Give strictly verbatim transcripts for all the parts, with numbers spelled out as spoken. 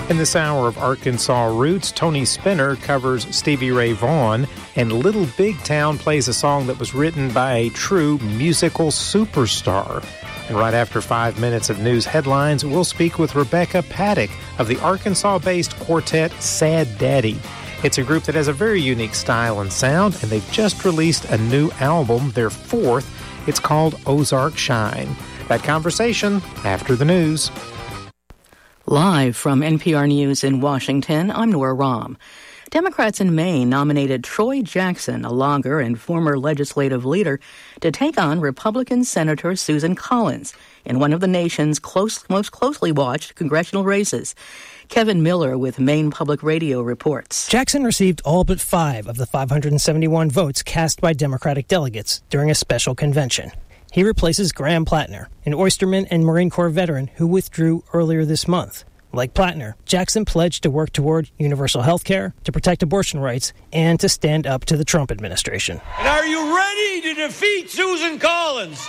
In this hour of Arkansas Roots, Tony Spinner covers Stevie Ray Vaughan, and Little Big Town plays a song that was written by a true musical superstar. And right after five minutes of news headlines, we'll speak with Rebecca Paddock of the Arkansas-based quartet Sad Daddy. It's a group that has a very unique style and sound, and they've just released a new album, their fourth. It's called Ozark Shine. That conversation after the news. Live from N P R News in Washington, I'm Nora Rahm. Democrats in Maine nominated Troy Jackson, a logger and former legislative leader, to take on Republican Senator Susan Collins in one of the nation's close, most closely watched congressional races. Kevin Miller with Maine Public Radio reports. Jackson received all but five of the five hundred seventy-one votes cast by Democratic delegates during a special convention. He replaces Graham Plattner, an oysterman and Marine Corps veteran who withdrew earlier this month. Like Plattner, Jackson pledged to work toward universal health care, to protect abortion rights, and to stand up to the Trump administration. And are you ready to defeat Susan Collins?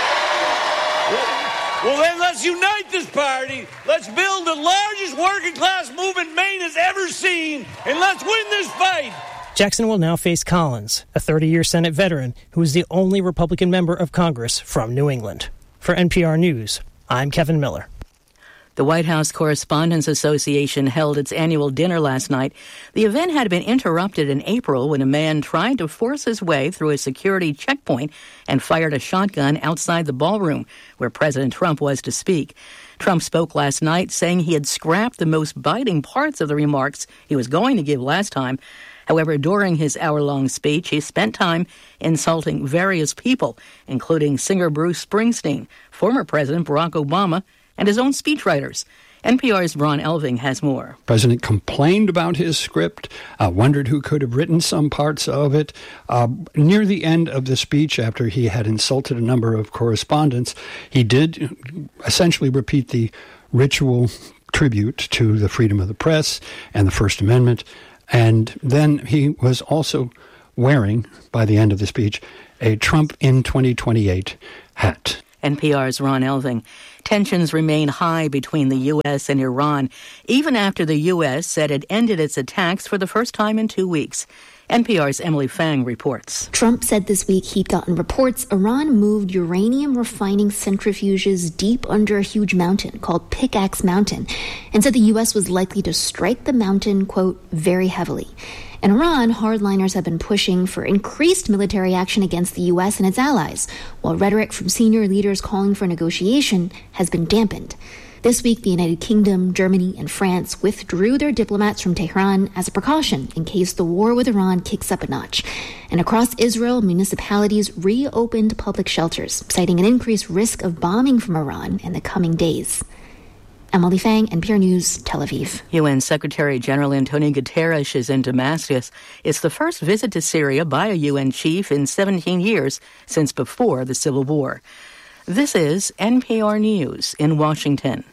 Well, then let's unite this party. Let's build the largest working class movement Maine has ever seen, and let's win this fight. Jackson will now face Collins, a thirty-year Senate veteran who is the only Republican member of Congress from New England. For N P R News, I'm Kevin Miller. The White House Correspondents Association held its annual dinner last night. The event had been interrupted in April when a man tried to force his way through a security checkpoint and fired a shotgun outside the ballroom where President Trump was to speak. Trump spoke last night, saying he had scrapped the most biting parts of the remarks he was going to give last time. However, during his hour-long speech, he spent time insulting various people, including singer Bruce Springsteen, former President Barack Obama, and his own speechwriters. N P R's Ron Elving has more. The president complained about his script, uh, wondered who could have written some parts of it. Uh, near the end of the speech, after he had insulted a number of correspondents, he did essentially repeat the ritual tribute to the freedom of the press and the First Amendment. And then he was also wearing, by the end of the speech, a Trump in twenty twenty-eight hat. N P R's Ron Elving. Tensions remain high between the U S and Iran, even after the U S said it ended its attacks for the first time in two weeks. N P R's Emily Fang reports. Trump said this week he'd gotten reports Iran moved uranium refining centrifuges deep under a huge mountain called Pickaxe Mountain, and said the U S was likely to strike the mountain, quote, very heavily. In Iran, hardliners have been pushing for increased military action against the U S and its allies, while rhetoric from senior leaders calling for negotiation has been dampened. This week, the United Kingdom, Germany, and France withdrew their diplomats from Tehran as a precaution in case the war with Iran kicks up a notch. And across Israel, municipalities reopened public shelters, citing an increased risk of bombing from Iran in the coming days. Emily Fang, N P R News, Tel Aviv. U N Secretary General Antonio Guterres is in Damascus. It's the first visit to Syria by a U N chief in seventeen years since before the Civil War. This is N P R News in Washington.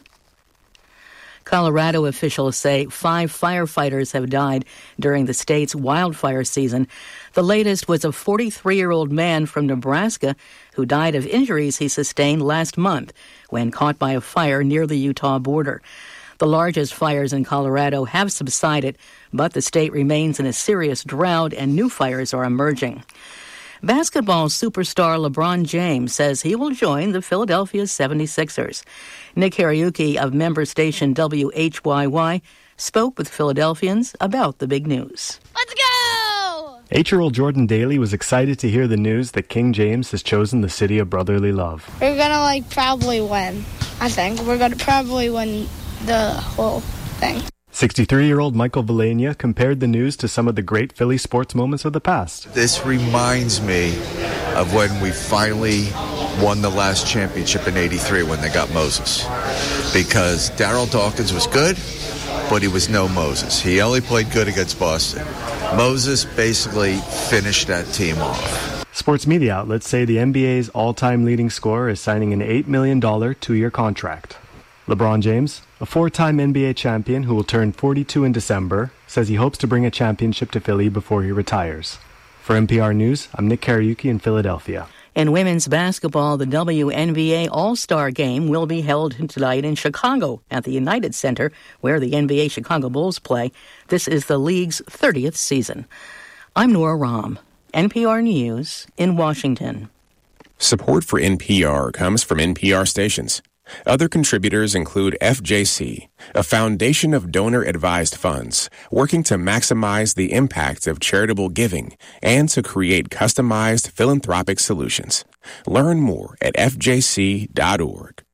Colorado officials say five firefighters have died during the state's wildfire season. The latest was a forty-three-year-old man from Nebraska who died of injuries he sustained last month when caught by a fire near the Utah border. The largest fires in Colorado have subsided, but the state remains in a serious drought and new fires are emerging. Basketball superstar LeBron James says he will join the Philadelphia seventy-sixers. Nick Kariuki of member station W H Y Y spoke with Philadelphians about the big news. Let's go! Eight-year-old Jordan Daly was excited to hear the news that King James has chosen the city of brotherly love. We're going to, like, probably win, I think. We're going to probably win the whole thing. sixty-three-year-old Michael Villania compared the news to some of the great Philly sports moments of the past. This reminds me of when we finally won the last championship in eighty-three when they got Moses. Because Darryl Dawkins was good, but he was no Moses. He only played good against Boston. Moses basically finished that team off. Sports media outlets say the N B A's all-time leading scorer is signing an eight million dollars two-year contract. LeBron James, a four-time N B A champion who will turn forty-two in December, says he hopes to bring a championship to Philly before he retires. For N P R News, I'm Nick Kariuki in Philadelphia. In women's basketball, the W N B A All-Star Game will be held tonight in Chicago at the United Center, where the N B A Chicago Bulls play. This is the league's thirtieth season. I'm Nora Rahm, N P R News in Washington. Support for N P R comes from N P R stations. Other contributors include F J C, a foundation of donor-advised funds working to maximize the impact of charitable giving and to create customized philanthropic solutions. Learn more at f j c dot org.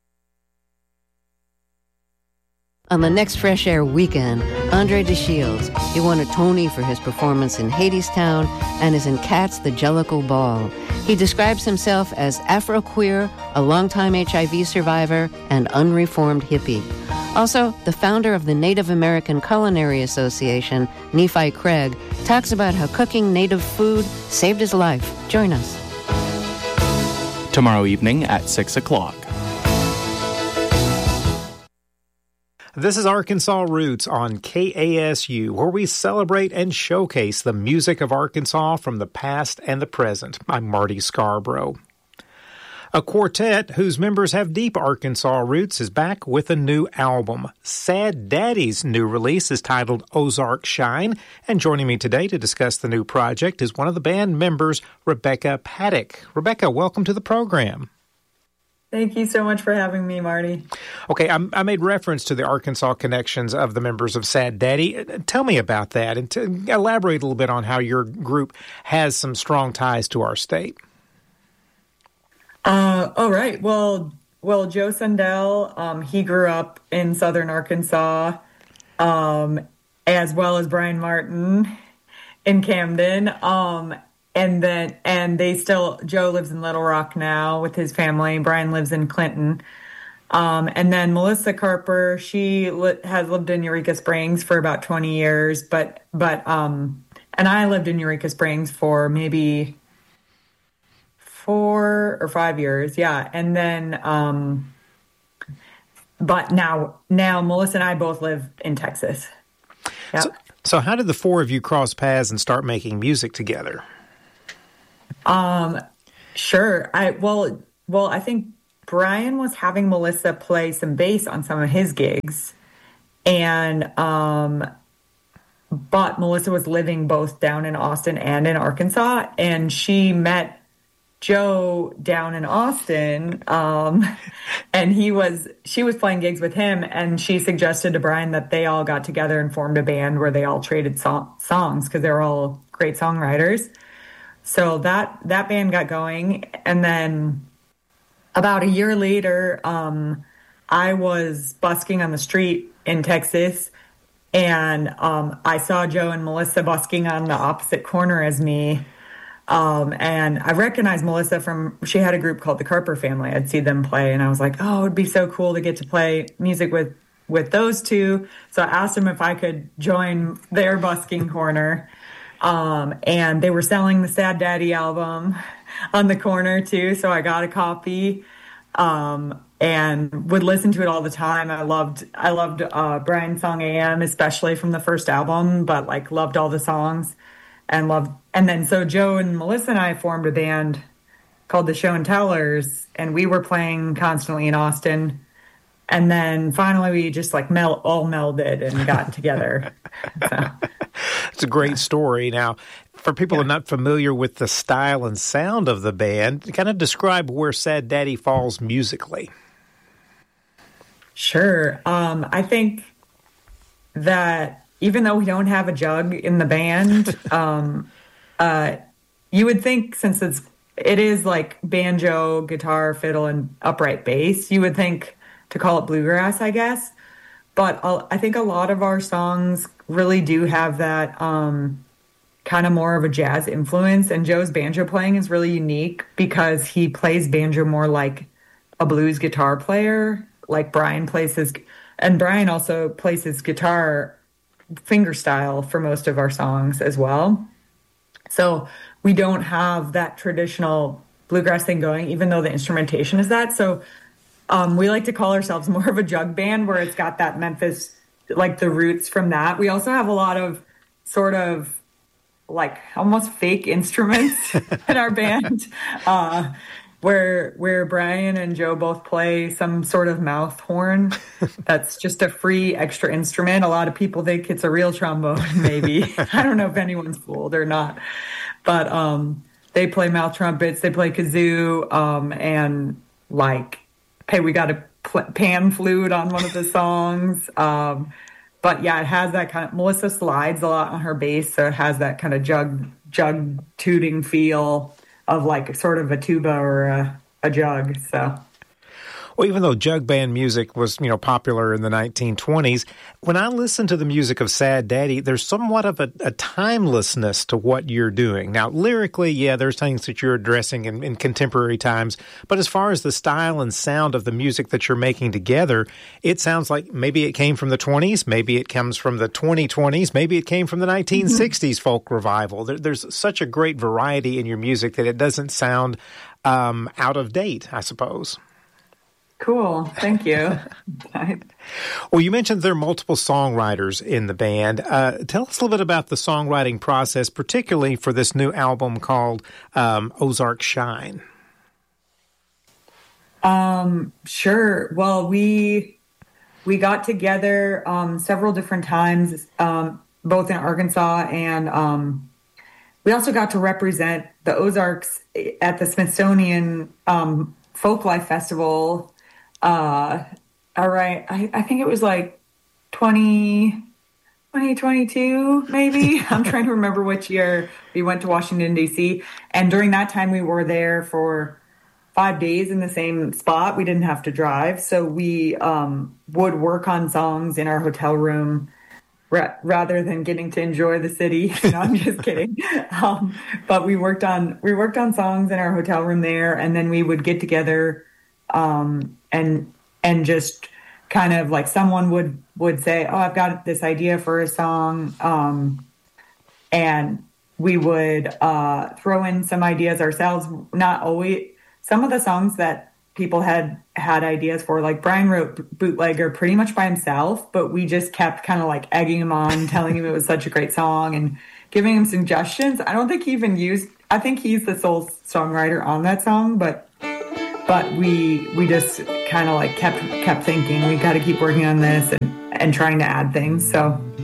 On the next Fresh Air weekend, Andre DeShields. He won a Tony for his performance in Hadestown and is in Cats the Jellicle Ball. He describes himself as Afro-queer, a longtime H I V survivor, and unreformed hippie. Also, the founder of the Native American Culinary Association, Nephi Craig, talks about how cooking native food saved his life. Join us. Tomorrow evening at six o'clock. This is Arkansas Roots on K A S U, where we celebrate and showcase the music of Arkansas from the past and the present. I'm Marty Scarborough. A quartet whose members have deep Arkansas roots is back with a new album. Sad Daddy's new release is titled Ozark Shine, and joining me today to discuss the new project is one of the band members, Rebecca Paddock. Rebecca, welcome to the program. Thank you so much for having me, Marty. Okay, I, I made reference to the Arkansas connections of the members of Sad Daddy. Tell me about that and to elaborate a little bit on how your group has some strong ties to our state. Uh, all right. Well, well, Joe Sundell, um, he grew up in southern Arkansas, um, as well as Brian Martin in Camden. Um, And then, and they still, Joe lives in Little Rock now with his family. Brian lives in Clinton. Um, and then Melissa Carper, she li- has lived in Eureka Springs for about twenty years, but, but, um, and I lived in Eureka Springs for maybe four or five years. Yeah. And then, um, but now, now Melissa and I both live in Texas. Yep. So, so how did the four of you cross paths and start making music together? Um, sure. I, well, well, I think Brian was having Melissa play some bass on some of his gigs, and, um, but Melissa was living both down in Austin and in Arkansas, and she met Joe down in Austin, um, and he was, she was playing gigs with him, and she suggested to Brian that they all got together and formed a band where they all traded so- songs because they're all great songwriters. So that, that band got going. And then about a year later, um, I was busking on the street in Texas, and um, I saw Joe and Melissa busking on the opposite corner as me. Um, and I recognized Melissa from, she had a group called the Carper Family. I'd see them play, and I was like, oh, it'd be so cool to get to play music with, with those two. So I asked them if I could join their busking corner. Um, and they were selling the Sad Daddy album on the corner too. So I got a copy, um, and would listen to it all the time. I loved, I loved, uh, Brian's song A M, especially from the first album, but like loved all the songs and loved, and then so Joe and Melissa and I formed a band called the Show and Tellers, and we were playing constantly in Austin. And then finally we just like mel- all melded and got together. So. It's a great story. Now, for people yeah. who are not familiar with the style and sound of the band, kind of describe where Sad Daddy falls musically. Sure. Um, I think that even though we don't have a jug in the band, um, uh, you would think since it's, it is like banjo, guitar, fiddle, and upright bass, you would think to call it bluegrass, I guess. But I'll, I think a lot of our songs really do have that um, kind of more of a jazz influence. And Joe's banjo playing is really unique because he plays banjo more like a blues guitar player, like Brian plays his, and Brian also plays his guitar finger style for most of our songs as well. So we don't have that traditional bluegrass thing going, even though the instrumentation is that. So Um, we like to call ourselves more of a jug band where it's got that Memphis, like the roots from that. We also have a lot of sort of like almost fake instruments in our band, uh, where where Brian and Joe both play some sort of mouth horn. That's just a free extra instrument. A lot of people think it's a real trombone, maybe. I don't know if anyone's fooled or not. But um, they play mouth trumpets, they play kazoo, um, and like, hey, we got a pl- pan flute on one of the songs. Um, but yeah, it has that kind of, Melissa slides a lot on her bass, so it has that kind of jug, jug tooting feel of like sort of a tuba or a, a jug. So, well, even though jug band music was, you know, popular in the nineteen twenties, when I listen to the music of Sad Daddy, there's somewhat of a, a timelessness to what you're doing. Now, lyrically, yeah, there's things that you're addressing in, in contemporary times, but as far as the style and sound of the music that you're making together, it sounds like maybe it came from the twenties, maybe it comes from the twenty twenties, maybe it came from the nineteen sixties mm-hmm. folk revival. There, there's such a great variety in your music that it doesn't sound um, out of date, I suppose. Cool. Thank you. Well, you mentioned there are multiple songwriters in the band. Uh, tell us a little bit about the songwriting process, particularly for this new album called um, Ozark Shine. Um, sure. Well, we we got together um, several different times, um, both in Arkansas, and um, we also got to represent the Ozarks at the Smithsonian um, Folklife Festival. Uh, all right. I, I think it was like twenty, twenty twenty-two, maybe. I'm trying to remember which year we went to Washington, D C. And during that time, we were there for five days in the same spot. We didn't have to drive. So we um, would work on songs in our hotel room ra- rather than getting to enjoy the city. No, I'm just kidding. Um, but we worked on, we worked on songs in our hotel room there. And then we would get together um, and, and just kind of like someone would, would say, oh, I've got this idea for a song. Um, and we would uh, throw in some ideas ourselves. Not always, some of the songs that people had had ideas for, like Brian wrote Bootlegger pretty much by himself, but we just kept kind of like egging him on, telling him it was such a great song and giving him suggestions. I don't think he even used, I think he's the sole songwriter on that song, but But we we just kind of like kept kept thinking we got to keep working on this and, and trying to add things. So